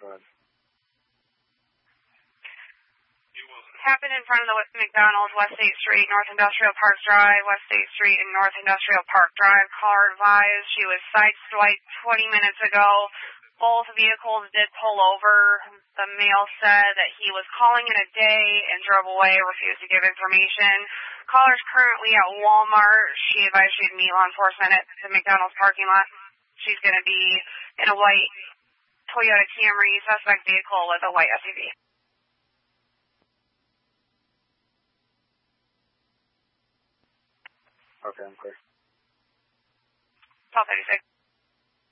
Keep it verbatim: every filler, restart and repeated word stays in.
Go ahead. Happened in front of the McDonald's, West State Street, North Industrial Park Drive, West State Street, and North Industrial Park Drive. Caller advised she was sideswiped twenty minutes ago. Both vehicles did pull over. The male said that he was calling in a day and drove away, refused to give information. Caller's currently at Walmart. She advised she'd meet law enforcement at the McDonald's parking lot. She's going to be in a white Toyota Camry suspect vehicle with a white S U V. Okay, I'm clear. twelve thirty-six.